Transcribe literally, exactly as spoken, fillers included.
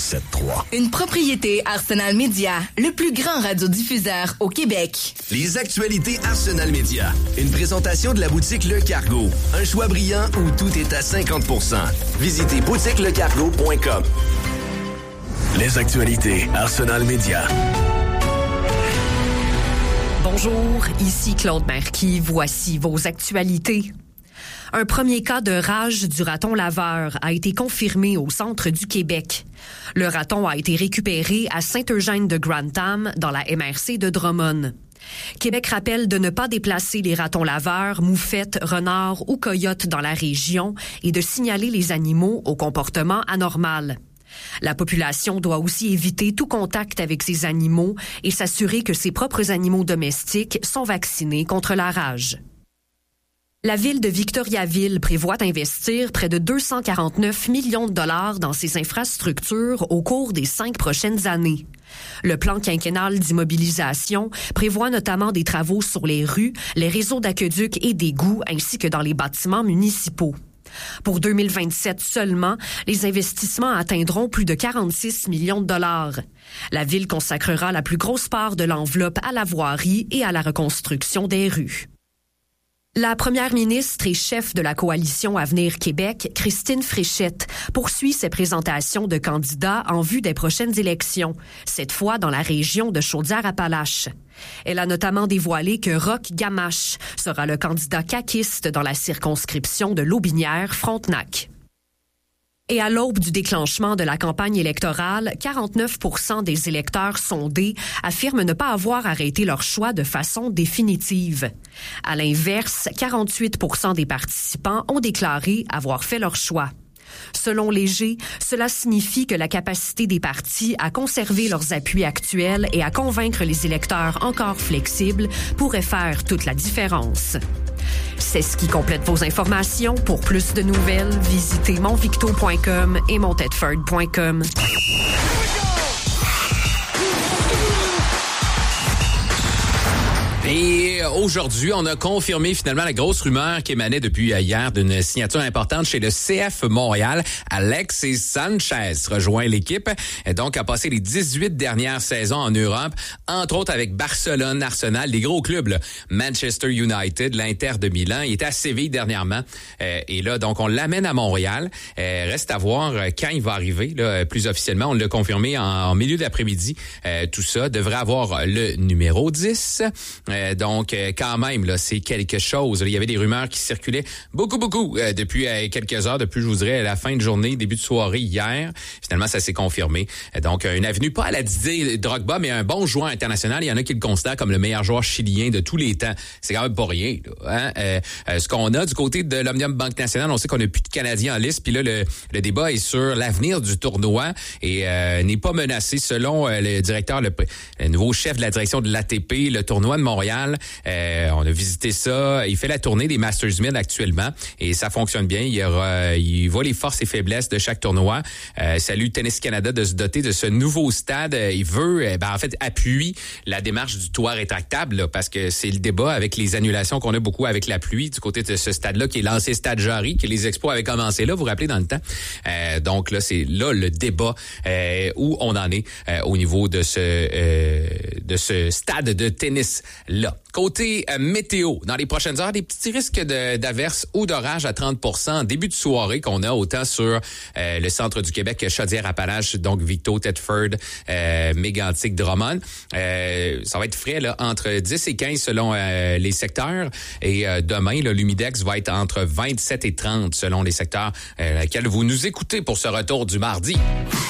sept trois. Une propriété Arsenal Media, le plus grand radiodiffuseur au Québec. Les actualités Arsenal Media. Une présentation de la boutique Le Cargo. Un choix brillant où tout est à cinquante pour cent. Visitez boutique le cargo point com. Les actualités Arsenal Media. Bonjour, ici Claude Marquis. Voici vos actualités. Un premier cas de rage du raton laveur a été confirmé au centre du Québec. Le raton a été récupéré à Saint-Eugène-de-Grantham, dans la M R C de Drummond. Québec rappelle de ne pas déplacer les ratons laveurs, moufettes, renards ou coyotes dans la région et de signaler les animaux au comportement anormal. La population doit aussi éviter tout contact avec ces animaux et s'assurer que ses propres animaux domestiques sont vaccinés contre la rage. La ville de Victoriaville prévoit investir près de deux cent quarante-neuf millions de dollars dans ses infrastructures au cours des cinq prochaines années. Le plan quinquennal d'immobilisation prévoit notamment des travaux sur les rues, les réseaux d'aqueducs et d'égouts ainsi que dans les bâtiments municipaux. Pour deux mille vingt-sept seulement, les investissements atteindront plus de quarante-six millions de dollars. La ville consacrera la plus grosse part de l'enveloppe à la voirie et à la reconstruction des rues. La première ministre et chef de la coalition Avenir Québec, Christine Fréchette, poursuit ses présentations de candidats en vue des prochaines élections, cette fois dans la région de Chaudière-Appalaches. Elle a notamment dévoilé que Roch Gamache sera le candidat caquiste dans la circonscription de Lotbinière-Frontenac. Et à l'aube du déclenchement de la campagne électorale, quarante-neuf pour cent des électeurs sondés affirment ne pas avoir arrêté leur choix de façon définitive. À l'inverse, quarante-huit pour cent des participants ont déclaré avoir fait leur choix. Selon Léger, cela signifie que la capacité des partis à conserver leurs appuis actuels et à convaincre les électeurs encore flexibles pourrait faire toute la différence. C'est ce qui complète vos informations. Pour plus de nouvelles, visitez monvicto point com et montedford point com. Et aujourd'hui, on a confirmé finalement la grosse rumeur qui émanait depuis hier d'une signature importante chez le C F Montréal. Alexis Sanchez rejoint l'équipe, donc a passé les dix-huit dernières saisons en Europe, entre autres avec Barcelone, Arsenal, les gros clubs, là, Manchester United, l'Inter de Milan. Il était à Séville dernièrement. Euh, et là, donc, on l'amène à Montréal. Euh, reste à voir quand il va arriver, là, plus officiellement. On l'a confirmé en, en milieu d'après-midi. Euh, tout ça devrait avoir le numéro dix. Euh, donc, euh, quand même, là, c'est quelque chose. Il y avait des rumeurs qui circulaient beaucoup, beaucoup euh, depuis euh, quelques heures, depuis, je vous dirais, la fin de journée, début de soirée hier. Finalement, ça s'est confirmé. Euh, donc, une avenue pas à la Didier Drogba, mais un bon joueur international. Il y en a qui le considèrent comme le meilleur joueur chilien de tous les temps. C'est quand même pas rien, là, hein? Euh, euh, ce qu'on a du côté de l'Omnium Banque Nationale, on sait qu'on n'a plus de Canadiens en liste. Puis là, le, le débat est sur l'avenir du tournoi et euh, n'est pas menacé. Selon euh, le directeur, le, le nouveau chef de la direction de l'A T P, le tournoi de Montréal, Euh, on a visité ça. Il fait la tournée des Masters mille actuellement et ça fonctionne bien. Il, y aura, il voit les forces et faiblesses de chaque tournoi. Euh, salue Tennis Canada de se doter de ce nouveau stade. Il veut, ben, en fait, appuie la démarche du toit rétractable là, parce que c'est le débat avec les annulations qu'on a beaucoup avec la pluie du côté de ce stade-là qui est l'ancien stade Jarry, que les Expos avaient commencé là, vous vous rappelez, dans le temps. Euh, donc là, c'est là le débat euh, où on en est euh, au niveau de ce euh, de ce stade de tennis là. Côté euh, météo, dans les prochaines heures, des petits risques de, d'averses ou d'orages à trente pour cent en début de soirée qu'on a autant sur euh, le centre du Québec que Chaudière-Appalaches, donc Victo, Thetford, euh, Mégantic, Drummond. Euh, ça va être frais là, entre dix et quinze selon euh, les secteurs. Et euh, demain, là, l'humidex va être entre vingt-sept et trente selon les secteurs euh, lesquels vous nous écoutez pour ce retour du mardi.